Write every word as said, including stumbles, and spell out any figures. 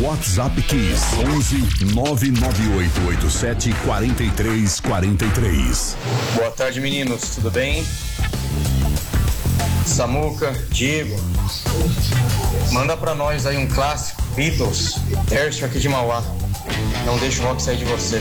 WhatsApp Kiss onze nove nove oito oito sete quatro três quatro três. Boa tarde, meninos, tudo bem? Samuca, Diego, manda pra nós aí um clássico, Beatles, Tércio aqui de Mauá. Não deixa o rock sair de você.